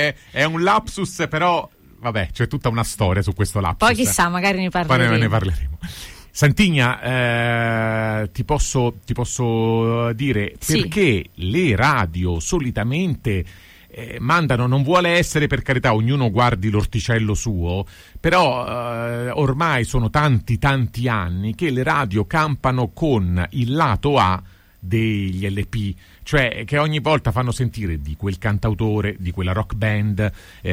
è un lapsus, però vabbè, c'è tutta una storia su questo lapsus. Poi chissà, magari ne parleremo. Santigna, ti posso dire perché le radio solitamente mandano, non vuole essere, per carità, ognuno guardi l'orticello suo, però ormai sono tanti anni che le radio campano con il lato A degli LP, cioè che ogni volta fanno sentire di quel cantautore, di quella rock band,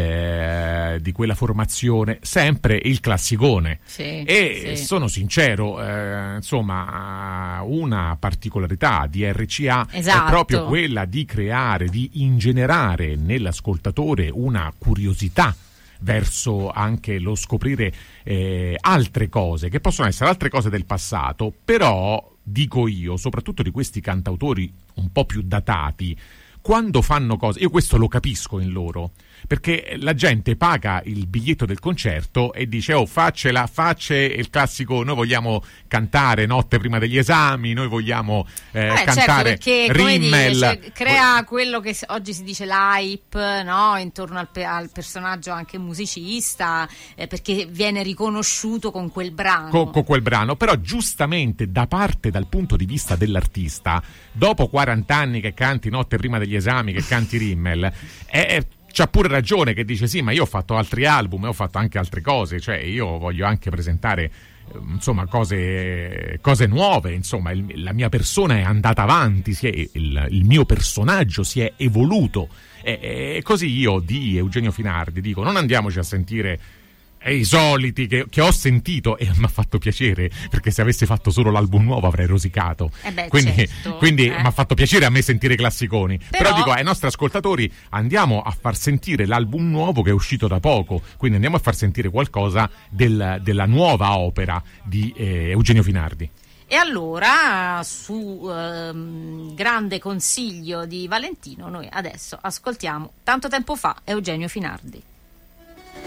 di quella formazione, sempre il classicone. Sono sincero, insomma, una particolarità di RCA è proprio quella di creare, di ingenerare nell'ascoltatore una curiosità verso anche lo scoprire altre cose, che possono essere altre cose del passato, però dico io, soprattutto di questi cantautori un po' più datati, quando fanno cose, io questo lo capisco in loro, perché la gente paga il biglietto del concerto e dice: oh, facce il classico, noi vogliamo cantare Notte prima degli esami, noi vogliamo cantare, certo, perché, Rimmel, come dice, crea quello che oggi si dice l'hype, no? Intorno al personaggio anche musicista, perché viene riconosciuto con quel brano. Con quel brano, però giustamente dal punto di vista dell'artista, dopo 40 anni che canti Notte prima degli esami, che canti Rimmel, c'ha pure ragione che dice: sì, ma io ho fatto altri album e ho fatto anche altre cose, cioè io voglio anche presentare insomma cose nuove, insomma la mia persona è andata avanti, il mio personaggio si è evoluto, e così io di Eugenio Finardi dico: non andiamoci a sentire i soliti che ho sentito, e mi ha fatto piacere, perché se avessi fatto solo l'album nuovo avrei rosicato, quindi mi ha fatto piacere a me sentire i classiconi, però dico ai nostri ascoltatori: andiamo a far sentire l'album nuovo che è uscito da poco, quindi andiamo a far sentire qualcosa della nuova opera di Eugenio Finardi. E allora, su grande consiglio di Valentino, noi adesso ascoltiamo Tanto tempo fa, Eugenio Finardi.